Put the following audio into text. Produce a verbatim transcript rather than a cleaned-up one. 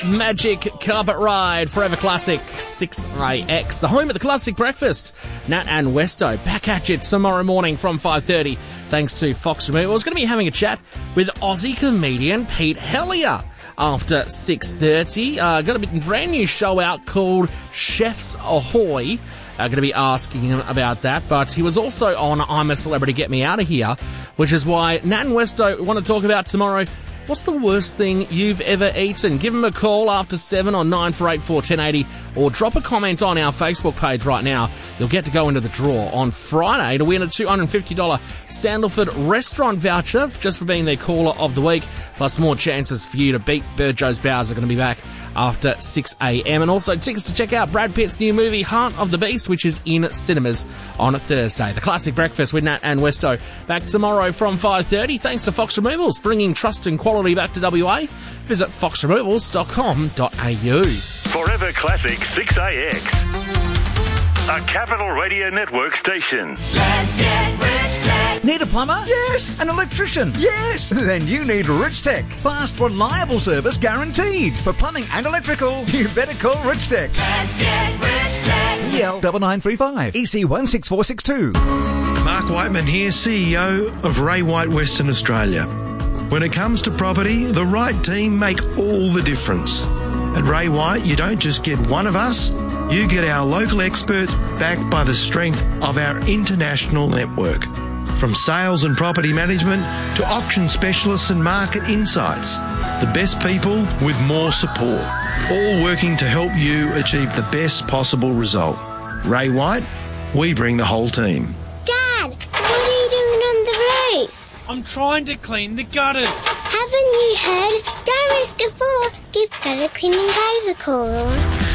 Magic Carpet Ride, Forever Classic, six A X, the home of the Classic Breakfast. Nat and Westo back at you tomorrow morning from five thirty, thanks to Fox Removal. I was going to be having a chat with Aussie comedian Pete Hellier after six thirty. Uh, got a brand new show out called Chefs Ahoy. Uh, going to be asking him about that, but he was also on I'm a Celebrity, Get Me Out of Here, which is why Nat and Westo want to talk about tomorrow. What's the worst thing you've ever eaten? Give him a call after seven on nine four eight four, one zero eight zero or drop a comment on our Facebook page right now. You'll get to go into the draw on Friday to win a two hundred fifty dollars Sandalford restaurant voucher just for being their caller of the week, plus more chances for you to beat Burjo's Bows are going to be back after six a.m. And also tickets to check out Brad Pitt's new movie Heart of the Beast, which is in cinemas on Thursday. The Classic Breakfast with Nat and Westo back tomorrow from five thirty, thanks to Fox Removals, bringing trust and quality back to W A. Visit fox removals dot com dot a u. Forever Classic six A X, a Capital Radio Network station. Let's get rich tech. Need a plumber? Yes. An electrician? Yes. Then you need Rich Tech. Fast, reliable service guaranteed. For plumbing and electrical, you better call Rich Tech. Let's get rich tech. E L nine nine three five, E C one six four six two. Mark Whiteman here, C E O of Ray White Western Australia. When it comes to property, the right team make all the difference. At Ray White, you don't just get one of us, you get our local experts backed by the strength of our international network. From sales and property management to auction specialists and market insights, the best people with more support, all working to help you achieve the best possible result. Ray White, we bring the whole team. Dad, what are you doing on the roof? I'm trying to clean the gutters. Haven't you heard? Don't risk a fall. Give gutter cleaning guys a call.